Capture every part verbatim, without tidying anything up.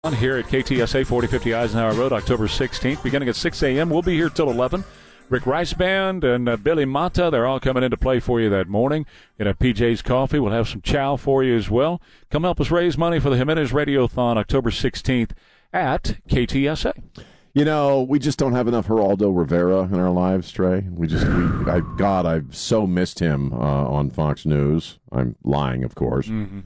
Here at K T S A forty fifty Eisenhower Road, October sixteenth, beginning at six a.m. We'll be here till eleven. Rick Rice Band and uh, Billy Mata, they're all coming in to play for you that morning. Gonna have P J's Coffee. We'll have some chow for you as well. Come help us raise money for the Jimenez Radiothon, October sixteenth at K T S A. You know, we just don't have enough Geraldo Rivera in our lives, Trey. We just, we, I, God, I've so missed him uh, on Fox News. I'm lying, of course. Mm-hmm.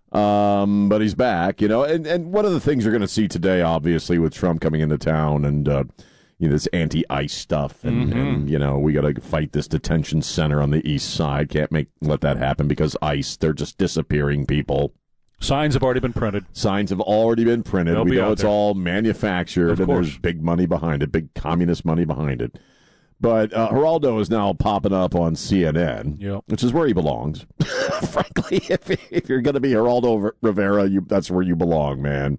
Um, but he's back, you know, and, and one of the things you're going to see today, obviously, with Trump coming into town and, uh, you know, this anti-ICE stuff, and, mm-hmm. and you know, we got to fight this detention center on the east side. Can't make let that happen because ICE, they're just disappearing people. Signs have already been printed. Signs have already been printed. They'll we be know out it's there. all manufactured, Of and course. there's big money behind it, big communist money behind it. But uh, Geraldo is now popping up on C N N, yep. which is where he belongs. Frankly, if, if you're going to be Geraldo Rivera, you, that's where you belong, man.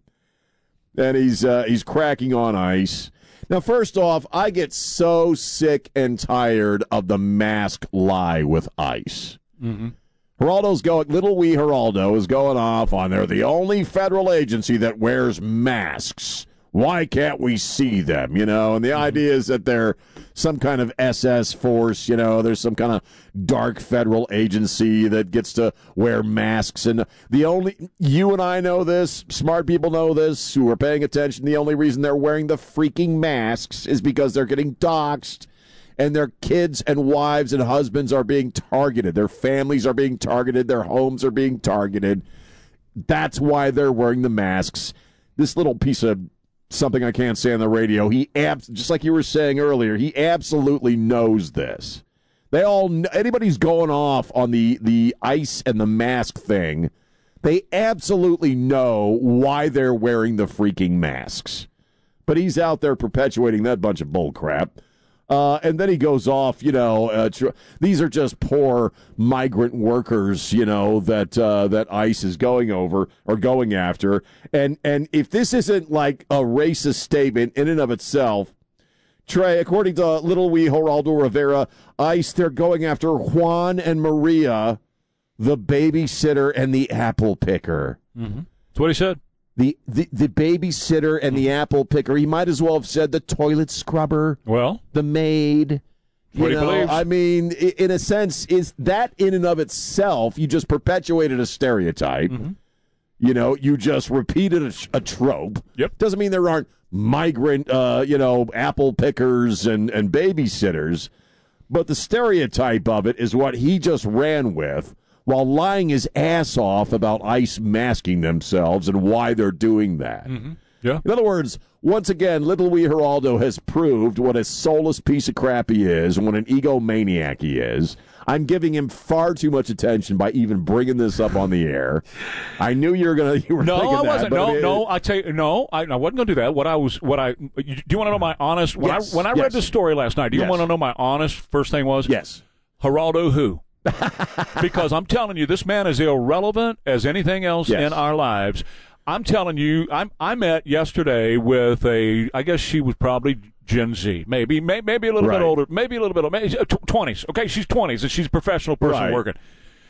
And he's uh, he's cracking on ICE. Now, first off, I get so sick and tired of the mask lie with ICE. Mm-hmm. Geraldo's going, little wee Geraldo is going off on they're the only federal agency that wears masks. Why can't we see them, you know? And the idea is that they're some kind of S S force, you know, there's some kind of dark federal agency that gets to wear masks. And the only, you and I know this, smart people know this, who are paying attention, the only reason they're wearing the freaking masks is because they're getting doxxed and their kids and wives and husbands are being targeted. Their families are being targeted. Their homes are being targeted. That's why they're wearing the masks. This little piece of something I can't say on the radio. He abs- just like you were saying earlier, he absolutely knows this. They all kn- anybody's going off on the the ICE and the mask thing, they absolutely know why they're wearing the freaking masks. But he's out there perpetuating that bunch of bull crap. Uh, and then he goes off, you know, uh, tr- these are just poor migrant workers, you know, that uh, that ICE is going over or going after. And and if this isn't like a racist statement in and of itself, Trey, according to little wee Geraldo Rivera, ICE, they're going after Juan and Maria, the babysitter and the apple picker. Mm-hmm. That's what he said. The, the the babysitter and the apple picker. He might as well have said the toilet scrubber. Well, the maid. You what he know, believes. I mean, in a sense, is that in and of itself, you just perpetuated a stereotype. Mm-hmm. You know, you just repeated a, a trope. Yep. Doesn't mean there aren't migrant, uh, you know, apple pickers and, and babysitters. But the stereotype of it is what he just ran with, while lying his ass off about ICE masking themselves and why they're doing that. Mm-hmm. Yeah. In other words, once again, little wee Geraldo has proved what a soulless piece of crap he is and what an egomaniac he is. I'm giving him far too much attention by even bringing this up on the air. I knew you were gonna. You were no, thinking I wasn't. That, no, I mean, no. I tell you, no. I, I wasn't going to do that. What I was, what I. Do you want to know my honest? When Yes, I when I yes. read the story last night, do you Yes. want to know my honest first thing was? Yes. Geraldo who? Because I'm telling you, this man is irrelevant as anything else Yes. in our lives. I'm telling you, I'm, I met yesterday with a, I guess she was probably Gen Z, maybe, may, maybe a little Right. bit older, maybe a little bit older, maybe twenties. Okay, she's twenties, and she's a professional person Right. working.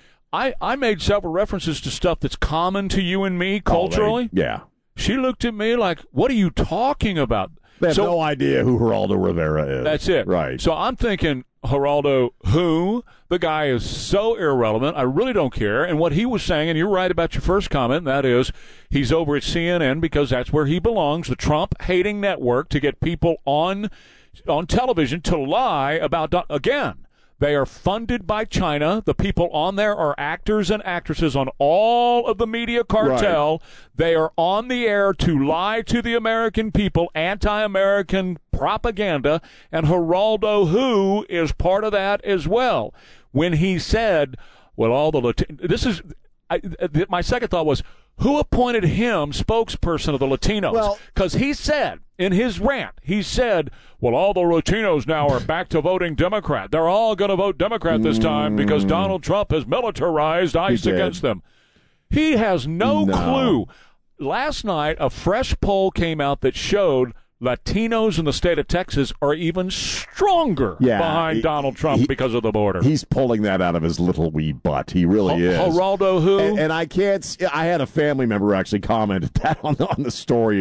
I, I made several references to stuff that's common to you and me culturally. Oh, they- yeah. She looked at me like, what are you talking about? They have So- no idea who Geraldo Rivera is. That's it. Right. So I'm thinking, Geraldo, who? The guy is so irrelevant. I really don't care. And what he was saying, and you're right about your first comment, and that is he's over at C N N because that's where he belongs, the Trump-hating network, to get people on on television to lie about, again, they are funded by China. The people on there are actors and actresses on all of the media cartel. Right. They are on the air to lie to the American people, anti-American propaganda, and Geraldo, who is part of that as well. When he said, well, all the Latin- this is I, my second thought was, who appointed him spokesperson of the Latinos? Because he said in his rant, he said, well, all the Latinos now are back to voting Democrat. They're all going to vote Democrat this time because Donald Trump has militarized ICE against them. He has no, no clue. Last night, a fresh poll came out that showed Latinos in the state of Texas are even stronger Yeah, behind he- Donald Trump he- because of the border. He's pulling that out of his little wee butt. He really Ho- is. Geraldo who? And, and I can't. s- I had a family member actually comment that on the, on the story.